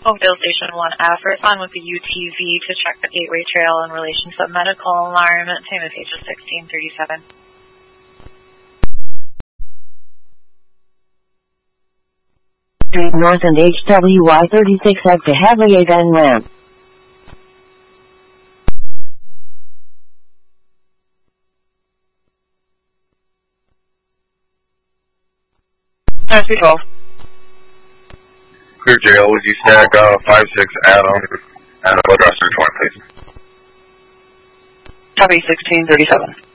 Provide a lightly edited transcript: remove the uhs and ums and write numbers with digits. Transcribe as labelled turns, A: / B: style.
A: Oakdale Station 1F, respond with the UTV to check the Gateway Trail in relation to medical alarm. Time of page is 1637.
B: Street North and HWY 36F to Hadley Van Ramp.
A: Nurse 12.
C: Clear jail, would you snag 5-6 Adam and address search warrant, please?
A: Copy 1637.